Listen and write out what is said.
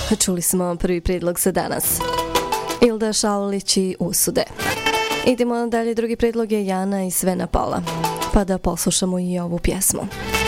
Čuli smo prvi predlog za danas. Ilda Šaulić i Usude. Idemo dalje, drugi predlog je Jana i Sve na pola. Pa da poslušamo i ovu pjesmu.